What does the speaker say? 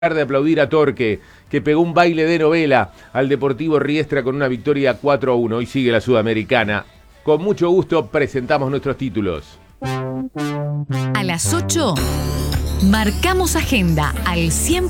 De aplaudir a Torque, que pegó un baile de novela al Deportivo Riestra con una victoria 4-1. Hoy sigue la Sudamericana. Con mucho gusto presentamos nuestros títulos. A las 8, marcamos agenda al 100%.